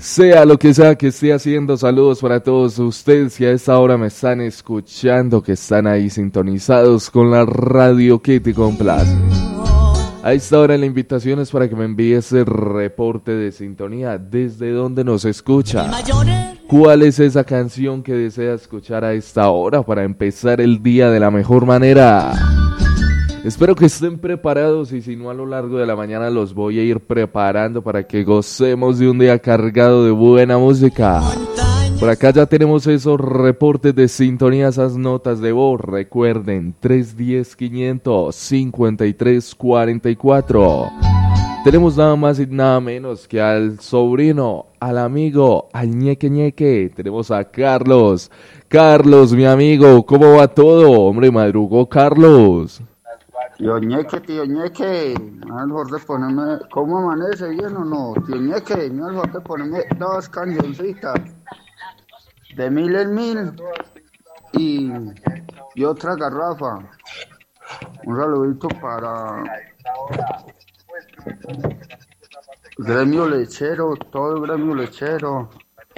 Sea lo que sea que esté haciendo, saludos para todos ustedes que a esta hora me están escuchando, que están ahí sintonizados con la radio que te complace. A esta hora la invitación es para que me envíes el reporte de sintonía, desde dónde nos escucha, cuál es esa canción que desea escuchar a esta hora para empezar el día de la mejor manera. Espero que estén preparados y si no a lo largo de la mañana los voy a ir preparando para que gocemos de un día cargado de buena música. Por acá ya tenemos esos reportes de sintonía, esas notas de voz. Recuerden, 310-553-44. Tenemos nada más y nada menos que al sobrino, al amigo, al ñeque ñeque. Tenemos a Carlos. Carlos, mi amigo, ¿cómo va todo? Hombre, madrugó Carlos. Tío Ñeque, me mejor de ponerme, ¿cómo amanece? ¿Bien o no? Tío Ñeque, me mejor de ponerme dos cancioncitas, de 1000 en 1000 y otra garrafa. Un saludito para Gremio Lechero, todo el Gremio Lechero,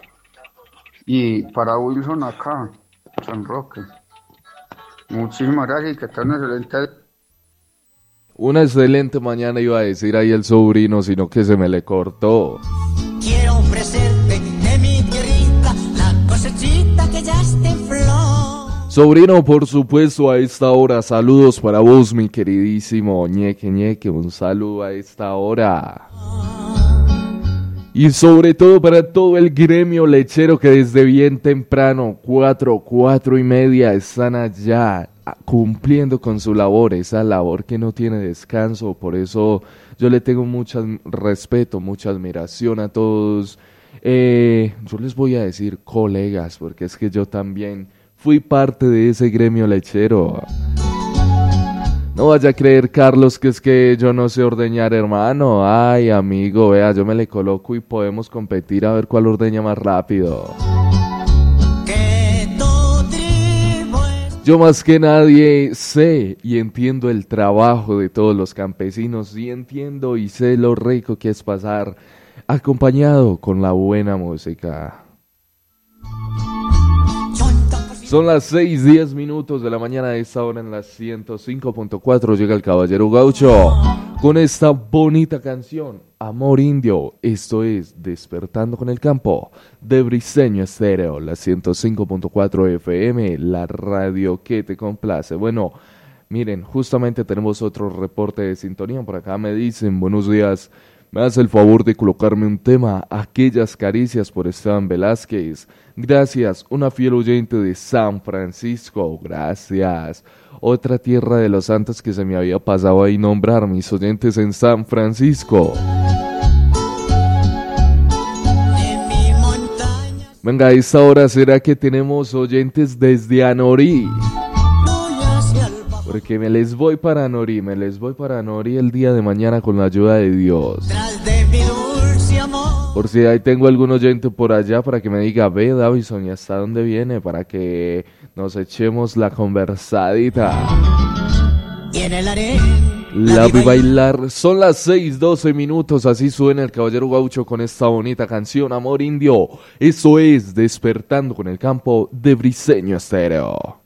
y para Wilson acá, San Roque. Muchísimas gracias y que tengan excelente. Una excelente mañana iba a decir ahí el sobrino, sino que se me le cortó. Quiero ofrecerte de mi tierrita la cosechita que ya está en flor. Sobrino, por supuesto, a esta hora, saludos para vos, mi queridísimo ñeque ñeque, un saludo a esta hora. Y sobre todo para todo el gremio lechero que desde bien temprano, 4:30, están allá cumpliendo con su labor, esa labor que no tiene descanso. Por eso yo le tengo mucho respeto, mucha admiración a todos. Yo les voy a decir colegas, porque es que yo también fui parte de ese gremio lechero. No vaya a creer, Carlos, que es que yo no sé ordeñar, hermano. Ay, amigo, vea, yo me le coloco y podemos competir a ver cuál ordeña más rápido. Yo más que nadie sé y entiendo el trabajo de todos los campesinos y entiendo y sé lo rico que es pasar acompañado con la buena música. Son las 6:10 de la mañana de esta hora en la 105.4. Llega el Caballero Gaucho con esta bonita canción, Amor Indio. Esto es Despertando con el Campo de Briseño Estéreo, la 105.4 FM, la radio que te complace. Bueno, miren, justamente tenemos otro reporte de sintonía. Por acá me dicen, buenos días. Me hace el favor de colocarme un tema, Aquellas Caricias por Esteban Velázquez. Gracias, una fiel oyente de San Francisco. Gracias. Otra tierra de los santos que se me había pasado ahí nombrar, mis oyentes en San Francisco. Venga, a esta hora será que tenemos oyentes desde Anorí. Porque me les voy para Anorí el día de mañana con la ayuda de Dios. Por si ahí tengo algún oyente por allá para que me diga, ve Davison, ¿y hasta dónde viene? Para que nos echemos la conversadita. La vi bailar. Son las 6:12, así suena el Caballero Gaucho con esta bonita canción, Amor Indio. Eso es Despertando con el Campo de Briseño Estéreo.